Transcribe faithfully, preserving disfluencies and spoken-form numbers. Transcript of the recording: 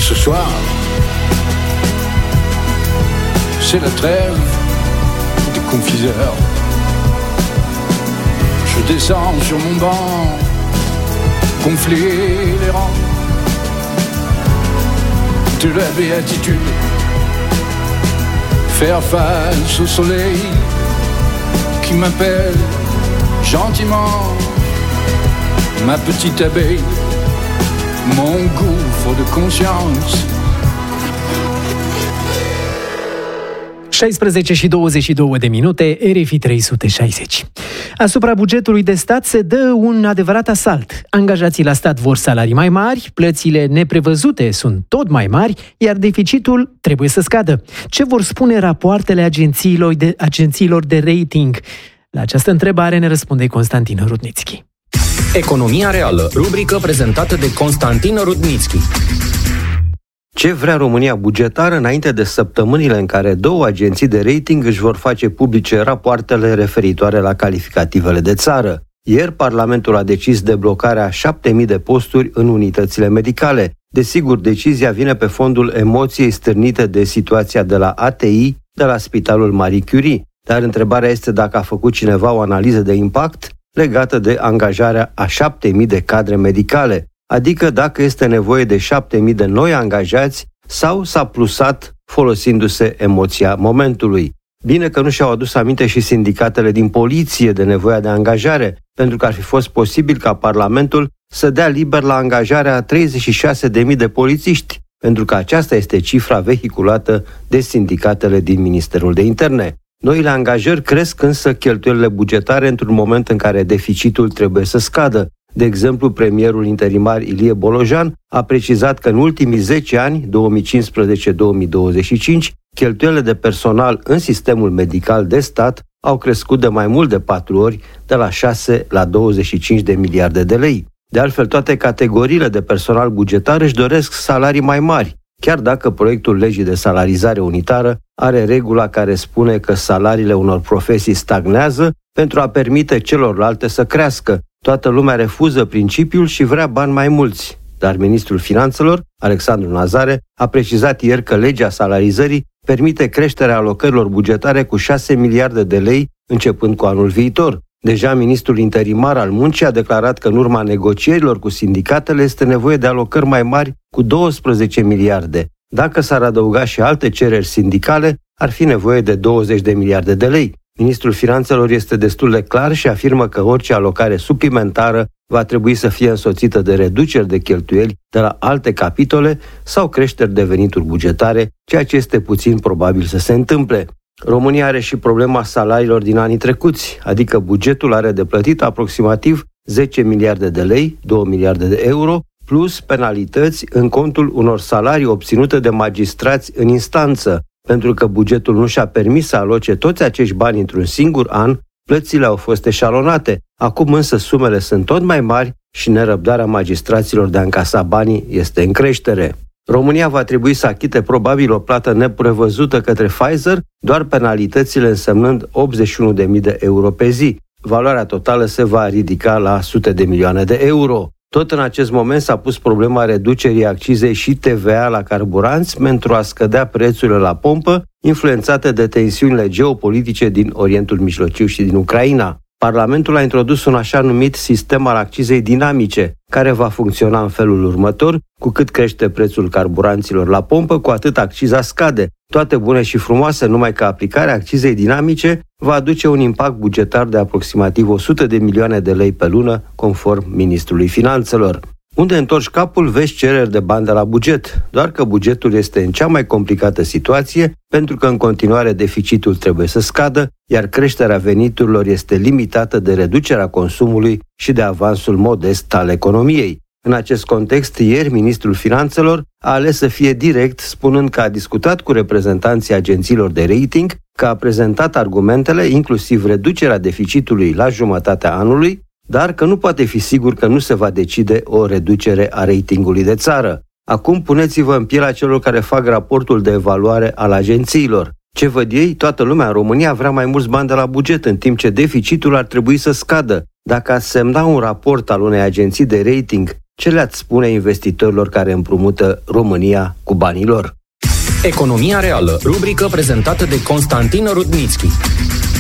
Ce soir, c'est la trêve des confiseurs. Je descends sur mon banc, gonfler les rangs de la béatitude, faire face au soleil qui m'appelle gentiment, ma petite abeille, mon gouffre de conscience. șaisprezece și douăzeci și două de minute, R F I trei sute șaizeci. Asupra bugetului de stat se dă un adevărat asalt. Angajații la stat vor salarii mai mari, plățile neprevăzute sunt tot mai mari, iar deficitul trebuie să scadă. Ce vor spune rapoartele agențiilor de, agențiilor de rating? La această întrebare ne răspunde Constantin Rudnitschi. Economia reală, rubrică prezentată de Constantin Rudnitschi. Ce vrea România bugetară înainte de săptămânile în care două agenții de rating își vor face publice rapoartele referitoare la calificativele de țară? Ieri, Parlamentul a decis deblocarea șapte mii de posturi în unitățile medicale. Desigur, decizia vine pe fondul emoției stârnite de situația de la A T I, de la Spitalul Marie Curie. Dar întrebarea este dacă a făcut cineva o analiză de impact legată de angajarea a șapte mii de cadre medicale, adică dacă este nevoie de șapte mii de noi angajați sau s-a plusat folosindu-se emoția momentului. Bine că nu și-au adus aminte și sindicatele din poliție de nevoia de angajare, pentru că ar fi fost posibil ca Parlamentul să dea liber la angajarea a treizeci și șase de mii de polițiști, pentru că aceasta este cifra vehiculată de sindicatele din Ministerul de Interne. Noile angajări cresc însă cheltuielile bugetare într-un moment în care deficitul trebuie să scadă. De exemplu, premierul interimar Ilie Bolojan a precizat că în ultimii zece ani, două mii cincisprezece două mii douăzeci și cinci, cheltuielile de personal în sistemul medical de stat au crescut de mai mult de patru ori, de la șase la douăzeci și cinci de miliarde de lei. De altfel, toate categoriile de personal bugetar își doresc salarii mai mari, chiar dacă proiectul legii de salarizare unitară are regula care spune că salariile unor profesii stagnează pentru a permite celorlalte să crească. Toată lumea refuză principiul și vrea bani mai mulți. Dar ministrul finanțelor, Alexandru Nazare, a precizat ieri că legea salarizării permite creșterea alocărilor bugetare cu șase miliarde de lei începând cu anul viitor. Deja ministrul interimar al muncii a declarat că în urma negocierilor cu sindicatele este nevoie de alocări mai mari cu douăsprezece miliarde. Dacă s-ar adăuga și alte cereri sindicale, ar fi nevoie de douăzeci de miliarde de lei. Ministrul Finanțelor este destul de clar și afirmă că orice alocare suplimentară va trebui să fie însoțită de reduceri de cheltuieli de la alte capitole sau creșteri de venituri bugetare, ceea ce este puțin probabil să se întâmple. România are și problema salariilor din anii trecuți, adică bugetul are de plătit aproximativ zece miliarde de lei, două miliarde de euro, plus penalități în contul unor salarii obținute de magistrați în instanță. Pentru că bugetul nu și-a permis să aloce toți acești bani într-un singur an, plățile au fost eșalonate. Acum însă sumele sunt tot mai mari și nerăbdarea magistraților de a încasa banii este în creștere. România va trebui să achite probabil o plată neprevăzută către Pfizer, doar penalitățile însemnând optzeci și unu de mii de euro pe zi. Valoarea totală se va ridica la sute de milioane de euro. Tot în acest moment s-a pus problema reducerii accizei și T V A la carburanți pentru a scădea prețurile la pompă, influențate de tensiunile geopolitice din Orientul Mijlociu și din Ucraina. Parlamentul a introdus un așa numit sistem al accizei dinamice, care va funcționa în felul următor: cu cât crește prețul carburanților la pompă, cu atât acciza scade. Toate bune și frumoase, numai că aplicarea accizei dinamice va aduce un impact bugetar de aproximativ o sută de milioane de lei pe lună, conform ministrului Finanțelor. Unde întorci capul, vezi cereri de bani de la buget, doar că bugetul este în cea mai complicată situație, pentru că în continuare deficitul trebuie să scadă, iar creșterea veniturilor este limitată de reducerea consumului și de avansul modest al economiei. În acest context, ieri, ministrul Finanțelor a ales să fie direct, spunând că a discutat cu reprezentanții agențiilor de rating, că a prezentat argumentele, inclusiv reducerea deficitului la jumătatea anului, dar că nu poate fi sigur că nu se va decide o reducere a ratingului de țară. Acum puneți-vă în pielea celor care fac raportul de evaluare al agențiilor. Ce văd ei? Toată lumea în România vrea mai mulți bani de la buget, în timp ce deficitul ar trebui să scadă. Dacă ați semna un raport al unei agenții de rating Ce le-ați spune investitorilor care împrumută România cu banii lor? Economia reală, rubrică prezentată de Constantin Rudnitschi.